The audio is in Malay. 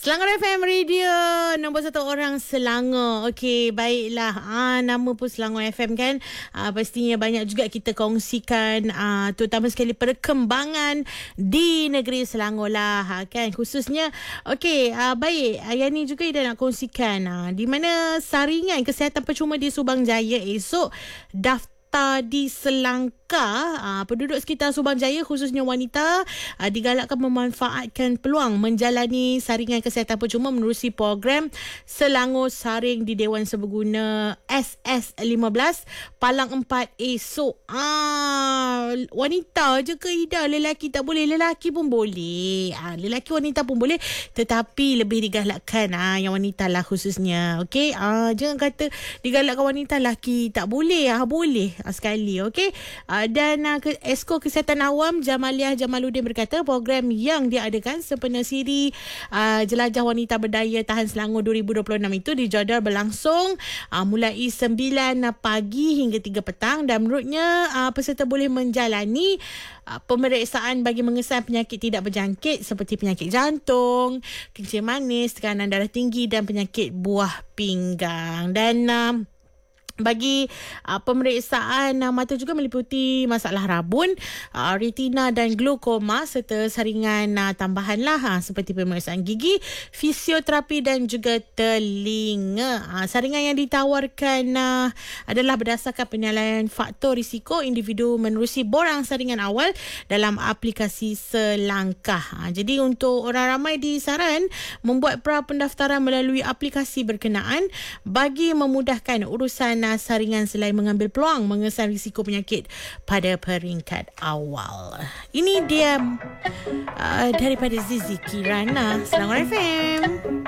Selangor FM Radio, nombor 1 orang Selangor. Okey, baiklah. Nama pun Selangor FM kan. Pastinya banyak juga kita kongsikan, terutama sekali perkembangan di negeri Selangor lah kan. Khususnya, okey, baik. Yang ni juga Ida nak kongsikan. Di mana saringan kesihatan percuma di Subang Jaya esok daftar di selangkah penduduk sekitar Subang Jaya khususnya wanita digalakkan memanfaatkan peluang menjalani saringan kesihatan percuma menerusi program Selangor Saring di Dewan Serbaguna SS15 Palang 4 esok. Wanita je ke Ida? Lelaki tak boleh? Lelaki pun boleh. Lelaki wanita pun boleh, tetapi lebih digalakkan yang wanita lah khususnya. Okey, jangan kata digalakkan wanita, lelaki tak boleh. Boleh sekali. Okey, dan Esko Kesihatan Awam Jamaliah Jamaluddin berkata program yang diadakan sempena siri Jelajah Wanita Berdaya Tahan Selangor 2026 itu dijadual berlangsung mulai 9 pagi hingga 3 petang, dan menurutnya peserta boleh menjalani pemeriksaan bagi mengesan penyakit tidak berjangkit seperti penyakit jantung, kencing manis, tekanan darah tinggi dan penyakit buah pinggang. Dan bagi pemeriksaan mata juga meliputi masalah rabun, retina dan glaukoma serta saringan tambahan lah seperti pemeriksaan gigi, fisioterapi dan juga telinga. Saringan yang ditawarkan adalah berdasarkan penilaian faktor risiko individu menerusi borang saringan awal dalam aplikasi Selangkah. Jadi untuk orang ramai disaran membuat pra-pendaftaran melalui aplikasi berkenaan bagi memudahkan urusan saringan selain mengambil peluang mengesan risiko penyakit pada peringkat awal. Ini dia daripada Zizi Kirana, Selangor FM.